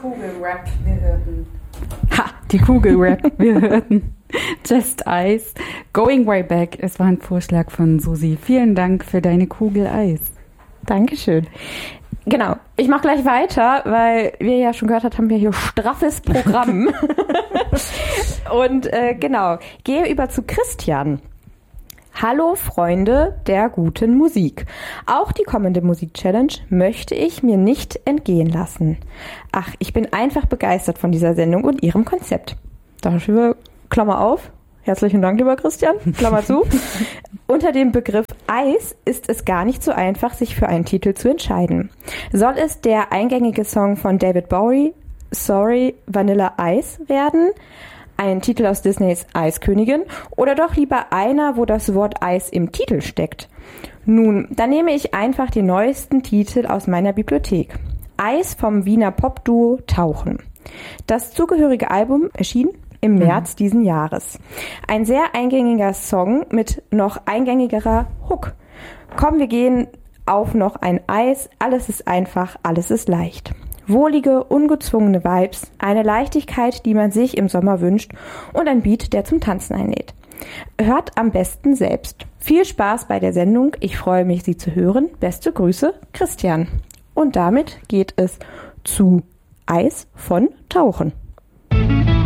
Kugelrap, wir hörten. Ha, die Kugelrap, wir hörten. Just Ice, Going Way Back. Es war ein Vorschlag von Susi. Vielen Dank für deine Kugel Eis. Dankeschön. Genau, ich mache gleich weiter, weil wir ja schon gehört haben wir hier straffes Programm. Und genau, gehe über zu Christian. Hallo Freunde der guten Musik. Auch die kommende Musik-Challenge möchte ich mir nicht entgehen lassen. Ach, ich bin einfach begeistert von dieser Sendung und ihrem Konzept. Dafür, Klammer auf, herzlichen Dank, lieber Christian, Klammer zu. Unter dem Begriff Eis ist es gar nicht so einfach, sich für einen Titel zu entscheiden. Soll es der eingängige Song von David Bowie, Sorry, Vanilla Ice werden? Ein Titel aus Disneys Eiskönigin oder doch lieber einer, wo das Wort Eis im Titel steckt? Nun, dann nehme ich einfach die neuesten Titel aus meiner Bibliothek. Eis vom Wiener Popduo Tauchen. Das zugehörige Album erschien im März diesen Jahres. Ein sehr eingängiger Song mit noch eingängigerer Hook. Komm, wir gehen auf noch ein Eis, alles ist einfach, alles ist leicht. Wohlige, ungezwungene Vibes, eine Leichtigkeit, die man sich im Sommer wünscht und ein Beat, der zum Tanzen einlädt. Hört am besten selbst. Viel Spaß bei der Sendung, ich freue mich, Sie zu hören. Beste Grüße, Christian. Und damit geht es zu Eis von Tauchen.